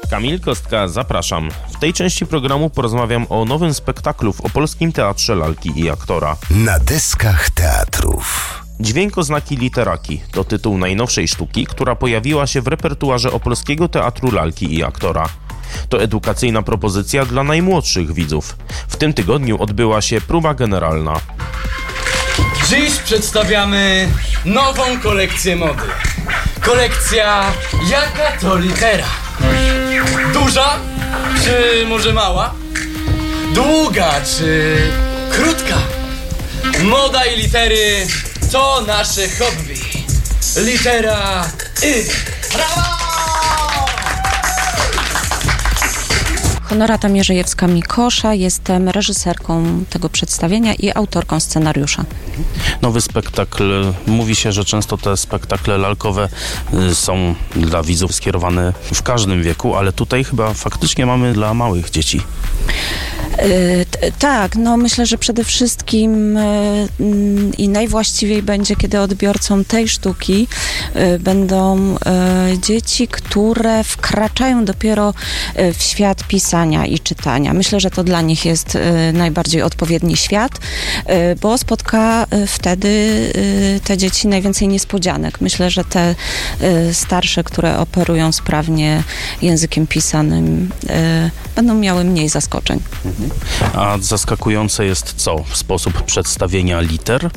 Kamil Kostka, zapraszam. W tej części programu porozmawiam o nowym spektaklu w Opolskim Teatrze Lalki i Aktora. Na deskach teatrów. Dźwiękoznaki literaki to tytuł najnowszej sztuki, która pojawiła się w repertuarze Opolskiego Teatru Lalki i Aktora. To edukacyjna propozycja dla najmłodszych widzów. W tym tygodniu odbyła się próba generalna. Dziś przedstawiamy nową kolekcję mody. Kolekcja Jaka to litera? Duża czy może mała? Długa czy krótka? Moda i litery to nasze hobby. Litera Y. Brawo! Honorata Mierzejewska-Mikosza, jestem reżyserką tego przedstawienia i autorką scenariusza. Nowy spektakl, mówi się, że często te spektakle lalkowe są dla widzów skierowane w każdym wieku, ale tutaj chyba faktycznie mamy dla małych dzieci. Tak, no myślę, że przede wszystkim i najwłaściwiej będzie, kiedy odbiorcą tej sztuki będą dzieci, które wkraczają dopiero w świat pisania i czytania. Myślę, że to dla nich jest najbardziej odpowiedni świat, bo spotka wtedy te dzieci najwięcej niespodzianek. Myślę, że te starsze, które operują sprawnie językiem pisanym, będą miały mniej zaskoczeń. A zaskakujące jest co? Sposób przedstawienia liter?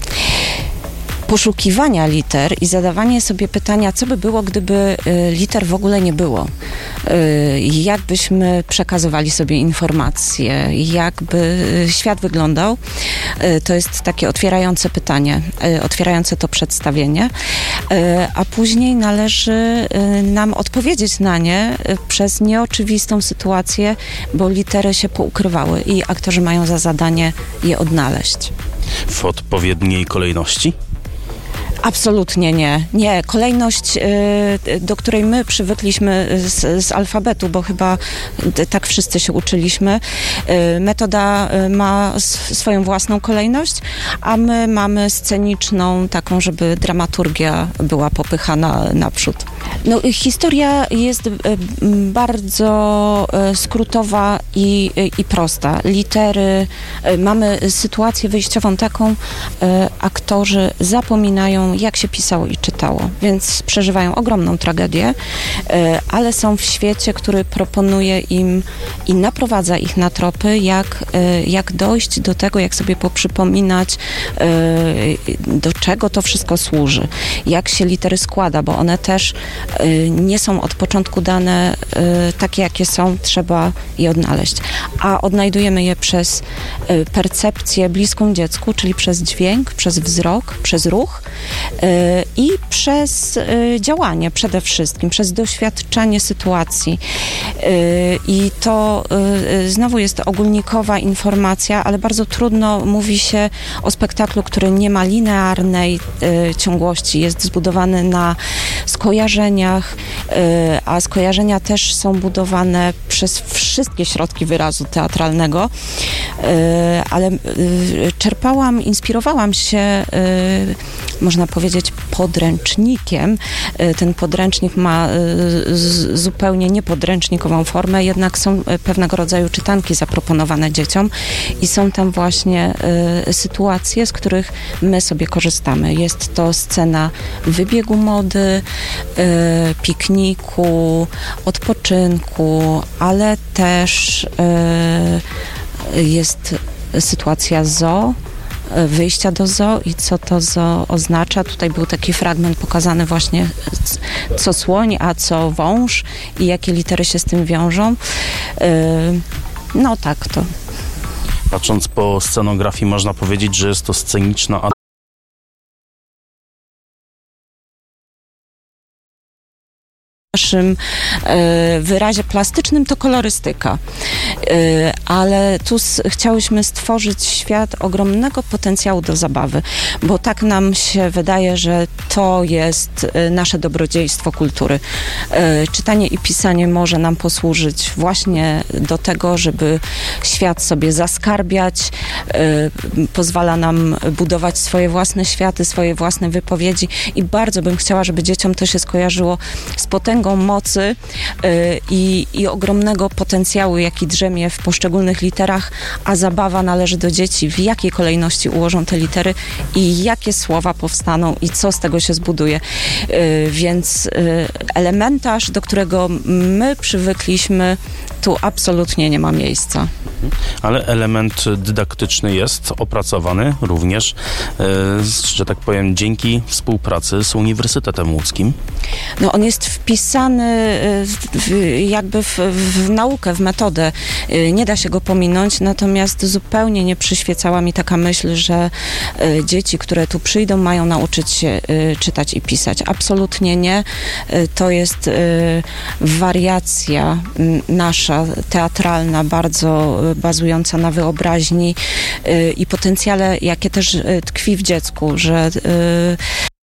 Poszukiwania liter i zadawanie sobie pytania, co by było, gdyby liter w ogóle nie było. Jak byśmy przekazywali sobie informacje, jakby świat wyglądał. To jest takie otwierające pytanie, otwierające to przedstawienie, a później należy nam odpowiedzieć na nie przez nieoczywistą sytuację, bo litery się poukrywały i aktorzy mają za zadanie je odnaleźć. W odpowiedniej kolejności? Absolutnie nie. Nie. Kolejność, do której my przywykliśmy z alfabetu, bo chyba tak wszyscy się uczyliśmy. Metoda ma swoją własną kolejność, a my mamy sceniczną, taką, żeby dramaturgia była popychana naprzód. No, historia jest bardzo skrótowa i prosta. Litery, mamy sytuację wyjściową taką, aktorzy zapominają, jak się pisało i czytało, więc przeżywają ogromną tragedię, ale są w świecie, który proponuje im i naprowadza ich na tropy, jak dojść do tego, jak sobie poprzypominać, do czego to wszystko służy, jak się litery składa, bo one też nie są od początku dane takie, jakie są, trzeba je odnaleźć. A odnajdujemy je przez percepcję bliską dziecku, czyli przez dźwięk, przez wzrok, przez ruch i przez działanie przede wszystkim, przez doświadczanie sytuacji. I to znowu jest ogólnikowa informacja, ale bardzo trudno mówi się o spektaklu, który nie ma linearnej ciągłości, jest zbudowany na skojarzeniach, a skojarzenia też są budowane przez wszystkie środki wyrazu teatralnego, ale inspirowałam się, można powiedzieć, podręcznikiem. Ten podręcznik ma zupełnie niepodręcznikową formę, jednak są pewnego rodzaju czytanki zaproponowane dzieciom i są tam właśnie sytuacje, z których my sobie korzystamy. Jest to scena wybiegu mody, pikniku, odpoczynku, ale też jest sytuacja zoo, wyjścia do zoo i co to zoo oznacza. Tutaj był taki fragment pokazany właśnie, co słoń, a co wąż i jakie litery się z tym wiążą. No tak to. Patrząc po scenografii, można powiedzieć, że jest to sceniczna naszym wyrazie plastycznym to kolorystyka. ale tu chciałyśmy stworzyć świat ogromnego potencjału do zabawy, bo tak nam się wydaje, że to jest nasze dobrodziejstwo kultury. Czytanie i pisanie może nam posłużyć właśnie do tego, żeby świat sobie zaskarbiać, pozwala nam budować swoje własne światy, swoje własne wypowiedzi i bardzo bym chciała, żeby dzieciom to się skojarzyło z potęgą mocy i ogromnego potencjału, jaki drzemie w poszczególnych literach, a zabawa należy do dzieci, w jakiej kolejności ułożą te litery i jakie słowa powstaną i co z tego się zbuduje. Więc elementarz, do którego my przywykliśmy, tu absolutnie nie ma miejsca. Ale element dydaktyczny jest opracowany również, że tak powiem, dzięki współpracy z Uniwersytetem Łódzkim. No on jest wpisany jakby w naukę, w metodę. Nie da się go pominąć, natomiast zupełnie nie przyświecała mi taka myśl, że dzieci, które tu przyjdą, mają nauczyć się czytać i pisać. Absolutnie nie. To jest wariacja nasza, teatralna, bardzo bazująca na wyobraźni i potencjale, jakie też tkwi w dziecku, że